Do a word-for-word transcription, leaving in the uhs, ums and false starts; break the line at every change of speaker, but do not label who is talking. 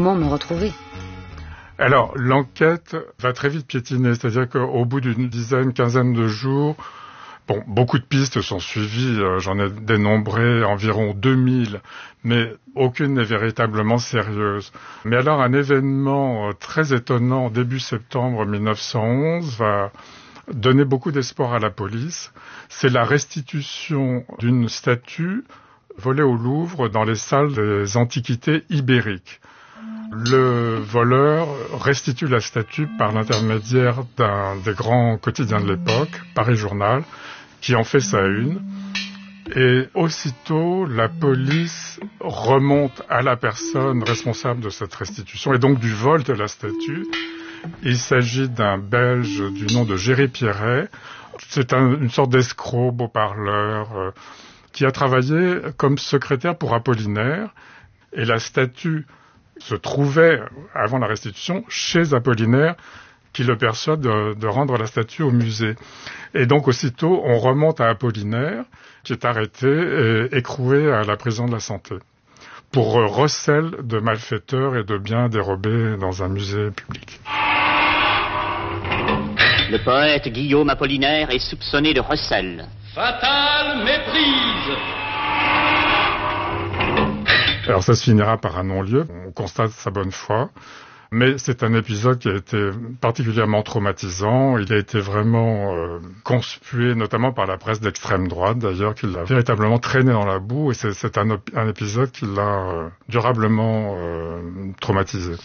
comment me retrouver?
Alors, l'enquête va très vite piétiner, c'est-à-dire qu'au bout d'une dizaine, quinzaine de jours, bon, beaucoup de pistes sont suivies, euh, j'en ai dénombré environ deux mille, mais aucune n'est véritablement sérieuse. Mais alors, un événement euh, très étonnant, début septembre mille neuf cent onze, va donner beaucoup d'espoir à la police. C'est la restitution d'une statue volée au Louvre dans les salles des antiquités ibériques. Le voleur restitue la statue par l'intermédiaire d'un des grands quotidiens de l'époque, Paris Journal, qui en fait sa une. Et aussitôt, la police remonte à la personne responsable de cette restitution et donc du vol de la statue. Il s'agit d'un Belge du nom de Géry Pierret. C'est un, une sorte d'escroc, beau parleur, euh, qui a travaillé comme secrétaire pour Apollinaire. Et la statue se trouvait, avant la restitution, chez Apollinaire, qui le persuade de, de rendre la statue au musée. Et donc, aussitôt, on remonte à Apollinaire, qui est arrêté et écroué à la prison de la Santé, pour recel de malfaiteurs et de biens dérobés dans un musée public.
Le poète Guillaume Apollinaire est soupçonné de recel.
Fatale méprise!
Alors ça se finira par un non-lieu, on constate sa bonne foi, mais c'est un épisode qui a été particulièrement traumatisant. Il a été vraiment euh, conspué, notamment par la presse d'extrême droite d'ailleurs, qui l'a véritablement traîné dans la boue, et c'est, c'est un, un épisode qui l'a euh, durablement euh, traumatisé.